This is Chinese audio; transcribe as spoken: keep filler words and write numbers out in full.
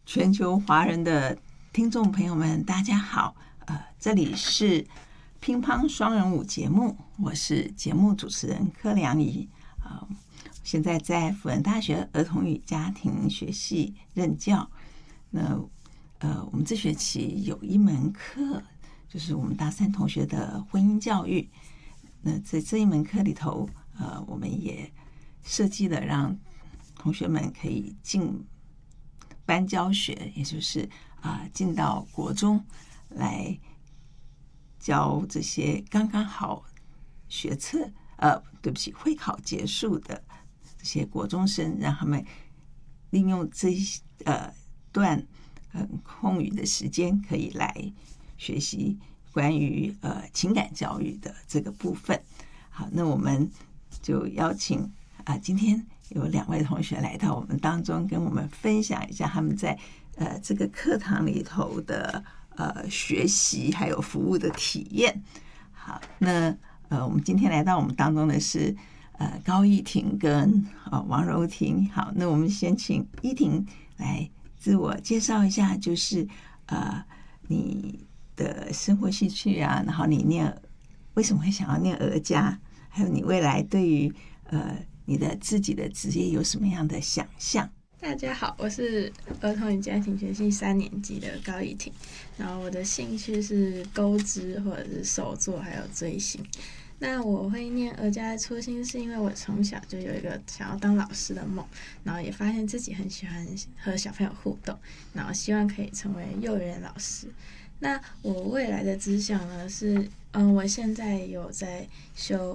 全球华人的听众朋友们，大家好，呃，这里是乒乓双人舞节目，我是节目主持人柯良仪，呃，现在在辅仁大学儿童与家庭学系任教。那呃，我们这学期有一门课，就是我们大三同学的婚姻教育。那在这一门课里头，呃，我们也设计了让同学们可以进班教学，也就是啊、呃、进到国中来教这些刚刚好学测呃对不起会考结束的这些国中生，让他们利用这一呃段很空余的时间，可以来学习关于呃情感教育的这个部分。好，那我们就邀请啊、呃，今天有两位同学来到我们当中，跟我们分享一下他们在呃这个课堂里头的呃学习还有服务的体验。好，那呃我们今天来到我们当中的是呃高依婷跟呃王柔婷。好，那我们先请依婷来自我介绍一下，就是呃你的生活兴趣啊，然后你念为什么会想要念儿家，还有你未来对于呃你的自己的职业有什么样的想象？ 大家好，我是儿童与家庭学系三年级的高依婷，然后我的兴趣是钩织或者是手作，还有追星。那我会念儿家的初心，是因为我从小就有一个想要当老师的梦，然后也发现自己很喜欢和小朋友互动，然后希望可以成为幼儿园老师。那我未来的志向呢是，嗯，我现在有在修